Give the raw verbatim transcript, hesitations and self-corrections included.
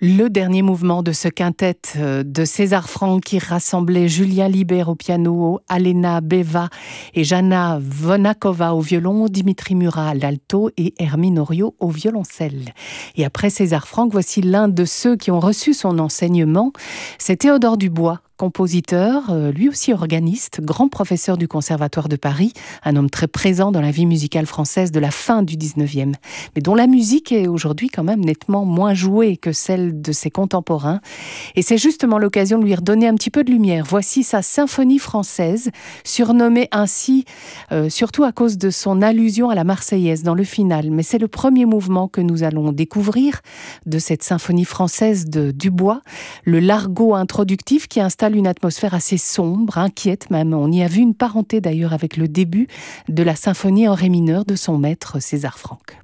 Le dernier mouvement de ce quintet de César Franck qui rassemblait Julien Libert au piano, Alena Beva et Jana Vonakova au violon, Dimitri Murat à l'alto et Hermine Oriot au violoncelle. Et après César Franck, voici l'un de ceux qui ont reçu son enseignement, c'est Théodore Dubois. Compositeur, lui aussi organiste, grand professeur du Conservatoire de Paris, un homme très présent dans la vie musicale française de la fin du dix-neuvième, mais dont la musique est aujourd'hui quand même nettement moins jouée que celle de ses contemporains. Et c'est justement l'occasion de lui redonner un petit peu de lumière. Voici sa symphonie française, surnommée ainsi, euh, surtout à cause de son allusion à la Marseillaise dans le final. Mais c'est le premier mouvement que nous allons découvrir de cette symphonie française de Dubois, le largo introductif qui installe une atmosphère assez sombre, inquiète même. On y a vu une parenté d'ailleurs avec le début de la symphonie en ré mineur de son maître César Franck.